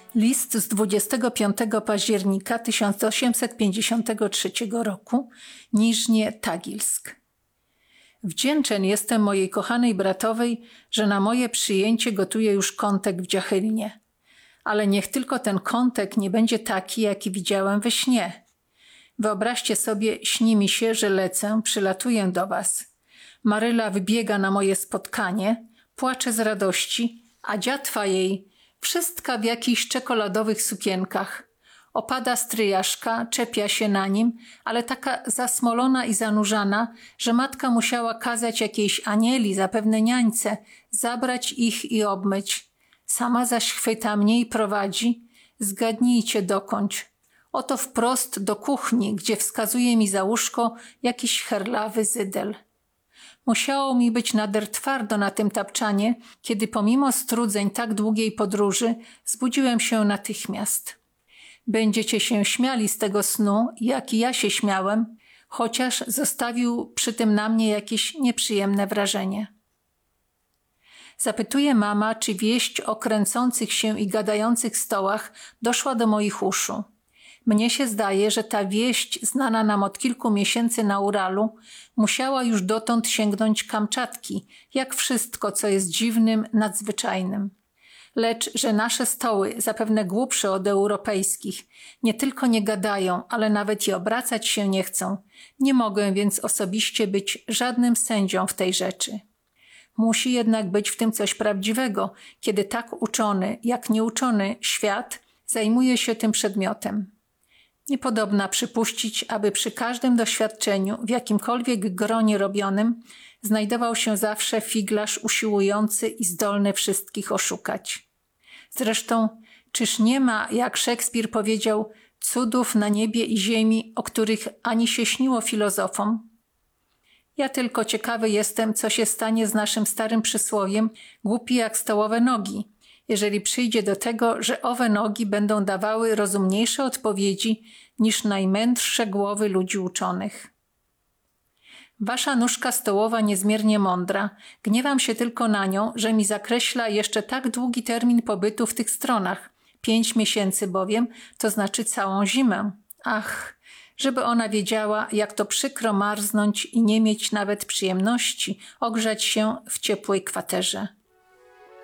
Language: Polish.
List z 25 października 1853 roku, Niżnie Tagilsk. Wdzięczny jestem mojej kochanej bratowej, że na moje przyjęcie gotuje już kątek w Dziachylnie. Ale niech tylko ten kątek nie będzie taki, jaki widziałem we śnie. Wyobraźcie sobie, śni mi się, że lecę, przylatuję do was. Maryla wybiega na moje spotkanie, płacze z radości, a dziatwa jej wszystka w jakichś czekoladowych sukienkach. Opada stryjaszka, czepia się na nim, ale taka zasmolona i zanurzana, że matka musiała kazać jakiejś anieli, zapewne niańce, zabrać ich i obmyć. Sama zaś chwyta mnie i prowadzi. Zgadnijcie dokądś. Oto wprost do kuchni, gdzie wskazuje mi za łóżko jakiś herlawy zydel. Musiało mi być nader twardo na tym tapczanie, kiedy pomimo strudzeń tak długiej podróży zbudziłem się natychmiast. Będziecie się śmiali z tego snu, jak i ja się śmiałem, chociaż zostawił przy tym na mnie jakieś nieprzyjemne wrażenie. Zapytuje mama, czy wieść o kręcących się i gadających stołach doszła do moich uszu. Mnie się zdaje, że ta wieść, znana nam od kilku miesięcy na Uralu, musiała już dotąd sięgnąć Kamczatki, jak wszystko, co jest dziwnym, nadzwyczajnym. Lecz, że nasze stoły, zapewne głupsze od europejskich, nie tylko nie gadają, ale nawet i obracać się nie chcą, nie mogę więc osobiście być żadnym sędzią w tej rzeczy. Musi jednak być w tym coś prawdziwego, kiedy tak uczony, jak nieuczony świat zajmuje się tym przedmiotem. Niepodobna przypuścić, aby przy każdym doświadczeniu, w jakimkolwiek gronie robionym, znajdował się zawsze figlarz usiłujący i zdolny wszystkich oszukać. Zresztą, czyż nie ma, jak Szekspir powiedział, cudów na niebie i ziemi, o których ani się śniło filozofom? Ja tylko ciekawy jestem, co się stanie z naszym starym przysłowiem głupi jak stołowe nogi, jeżeli przyjdzie do tego, że owe nogi będą dawały rozumniejsze odpowiedzi niż najmędrsze głowy ludzi uczonych. Wasza nóżka stołowa niezmiernie mądra, gniewam się tylko na nią, że mi zakreśla jeszcze tak długi termin pobytu w tych stronach, 5 miesięcy bowiem, to znaczy całą zimę. Ach, żeby ona wiedziała, jak to przykro marznąć i nie mieć nawet przyjemności ogrzać się w ciepłej kwaterze.